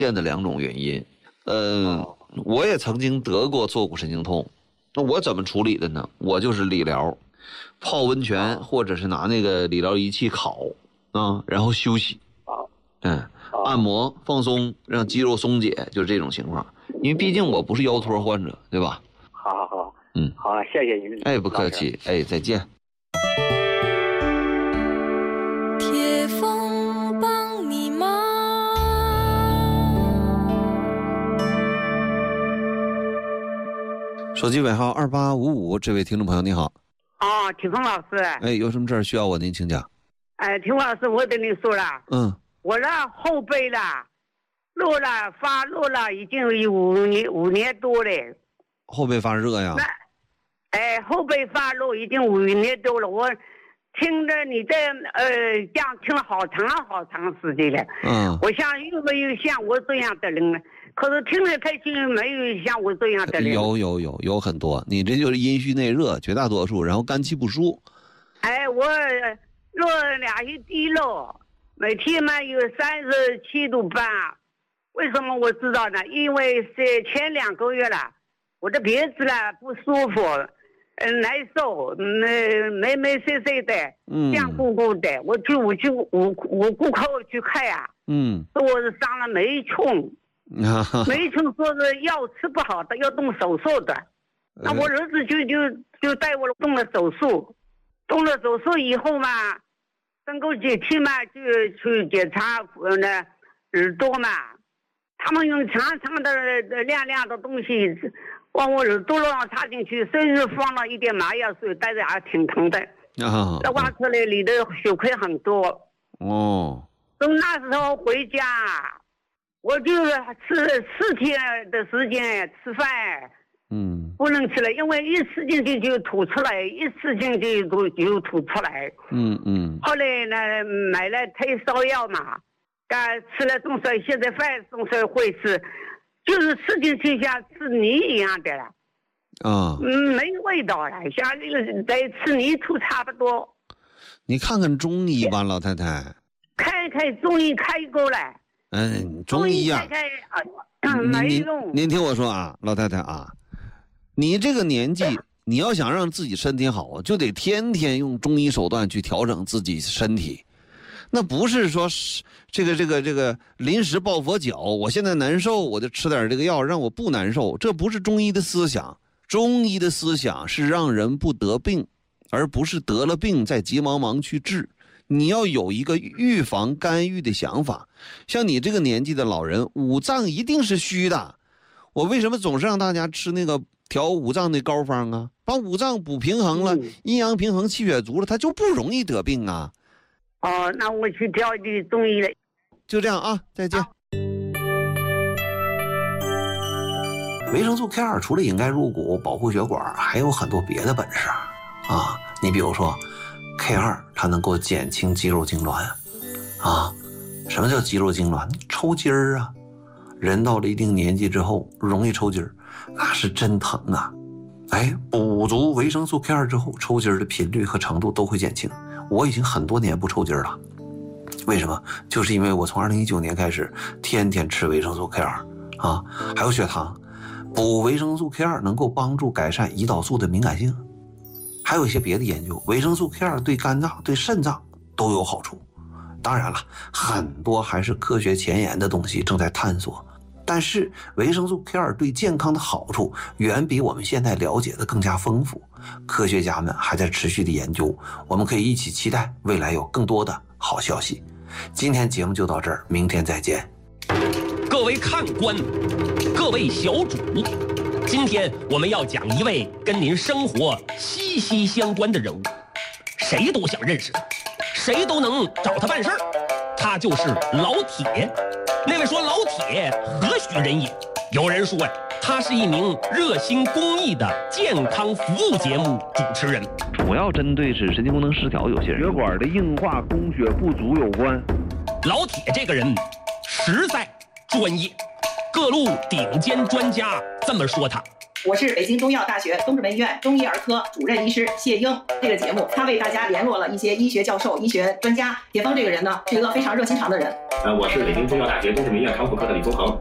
见的2种原因。我也曾经得过坐骨神经痛，那我怎么处理的呢？我就是理疗，泡温泉或者是拿那个理疗仪器烤啊，然后休息，按摩放松，让肌肉松解，就是这种情况。因为毕竟我不是腰托患者，对吧？ 好，好，谢谢您。 哎，不客气，哎，再见。 铁风帮你忙。 手机尾号2855，这位听众朋友你好。 铁峰老师。 哎，有什么事儿需要我您请讲。 铁峰老师，我跟你说了，我的后背了，发热了，已经有5年多了。 后背发热呀？ 后背发热已经5年多了。我听着你这讲听了好长时间了。我想有没有像我这样的人呢？可是听了太清，没有像我这样的人。 有很多，你这就是阴虚内热，绝大多数，然后肝气不舒。 我热2一低热，每天嘛有37度半。为什么我知道呢？因为是前2个月了，我的鼻子了不舒服，难受，没塞的，香鼓鼓的。我去五顾客去看呀，说我是伤了霉虫。霉虫说是药吃不好的，要动手术的。那我儿子就带我动了手术，动了手术以后嘛，等过几天嘛就去检查耳朵嘛，他们用长的亮的东西往我耳朵上插进去，甚至放了一点麻药水，但是还挺疼的。那挖出来里的血块很多。从那时候回家，我就吃4天的时间吃饭，不能吃了，因为一吃进去就吐出来，一吃进去就吐出来。后来呢，买了退烧药嘛，吃了总算现在饭总算会吃，就是吃进去像吃泥一样的了。没味道了，像在吃泥土差不多。 你看看中医吧，老太太。 看中医开过了。 中医呀， 没用。 您听我说啊，老太太啊，你这个年纪，你要想让自己身体好，就得天天用中医手段去调整自己身体。那不是说这个临时抱佛脚，我现在难受，我就吃点这个药让我不难受，这不是中医的思想。中医的思想是让人不得病，而不是得了病再急忙忙去治。你要有一个预防干预的想法。像你这个年纪的老人，五脏一定是虚的。我为什么总是让大家吃那个调五脏的膏方啊？把五脏补平衡了，阴阳平衡，气血足了，他就不容易得病啊。 那我去调的中医了。 就这样啊，再见。维生素 K2 除了引钙入骨、保护血管，还有很多别的本事啊。你比如说 K2 它能够减轻肌肉痉挛啊。什么叫肌肉痉挛？抽筋儿啊。人到了一定年纪之后容易抽筋儿，那是真疼啊。补足维生素 K2 之后，抽筋儿的频率和程度都会减轻。我已经很多年不抽筋儿了。为什么？就是因为我从2019年开始天天吃维生素 K2 啊，还有血糖。补维生素 K2 能够帮助改善胰岛素的敏感性。还有一些别的研究，维生素 K2 对肝脏、对肾脏都有好处。当然了，很多还是科学前沿的东西正在探索。但是维生素 K2 对健康的好处远比我们现在了解的更加丰富。科学家们还在持续的研究，我们可以一起期待未来有更多的好消息。今天节目就到这儿，明天再见。 各位看官，各位小主，今天我们要讲一位跟您生活息息相关的人物，谁都想认识他，谁都能找他办事儿，他就是老铁。那位说老铁何许人也？有人说呀，他是一名热心公益的健康服务节目主持人， 主要针对是神经功能失调有些人血管的硬化、供血不足有关。 老铁这个人实在专业，各路顶尖专家这么说他。 我是北京中医药大学东直门医院中医儿科主任医师谢英。这个节目他为大家联络了一些医学教授、医学专家。铁峰这个人呢，是一个非常热心肠的人， 我是北京中药大学东直门医院康复科的李宗恒。